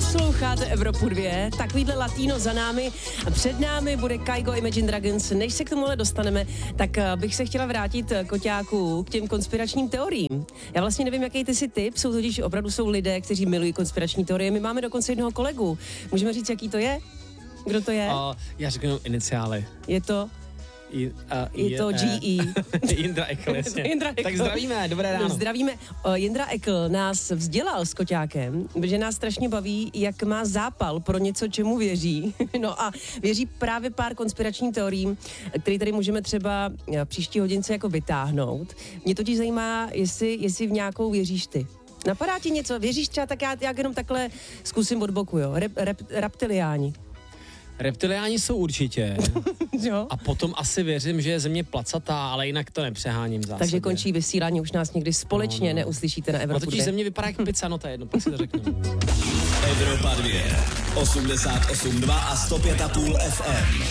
Posloucháte Evropu 2, takovýhle latino za námi, před námi bude Kygo Imagine Dragons. Než se k tomuhle dostaneme, tak bych se chtěla vrátit, Koťáku, k těm konspiračním teoriím. Já vlastně nevím, jaký ty jsi typ, opravdu jsou lidé, kteří milují konspirační teorie. My máme dokonce jednoho kolegu. Můžeme říct, jaký to je? Kdo to je? Já řeknu iniciály. Je to? Je to GE. Jindra Ekl, jasně. Jindra Ekl. Tak zdravíme, dobré ráno. Zdravíme. Jindra Ekl nás vzdělal s Koťákem, protože nás strašně baví, jak má zápal pro něco, čemu věří. No a věří právě pár konspiračním teoriím, které tady můžeme třeba v příští hodince jako vytáhnout. Mě totiž zajímá, jestli v nějakou věříš ty. Napadá ti něco? Věříš třeba, tak já jenom takhle zkusím od boku, jo? Reptiliáni. Reptiliáni jsou určitě. Jo. A potom asi věřím, že je země placatá, ale jinak to nepřeháním v zásadě. Takže končí vysílání, už nás někdy společně neuslyšíte na Evropu 2. Totiž země vypadá jak pizza, no to je jedno, pak si to řeknu. Evropa 2, 88,2 a 105,5 FM.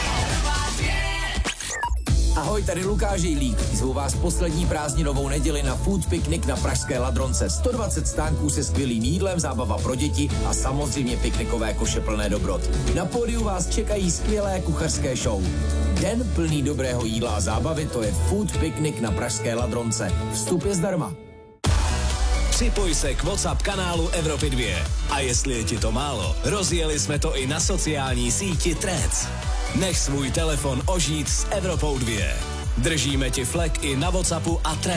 Ahoj, tady Lukáš Žejlík. Zvu vás poslední prázdninovou neděli na food piknik na pražské Ladronce. 120 stánků se skvělým jídlem, zábava pro děti a samozřejmě piknikové koše plné dobrot. Na pódiu vás čekají skvělé kuchařské show. Den plný dobrého jídla a zábavy, to je food piknik na pražské Ladronce. Vstup je zdarma. Připoj se k WhatsApp kanálu Evropy 2. A jestli je ti to málo, rozjeli jsme to i na sociální síti Threads. Nech svůj telefon ožít s Evropou 2. Držíme ti flek i na WhatsAppu a Threads.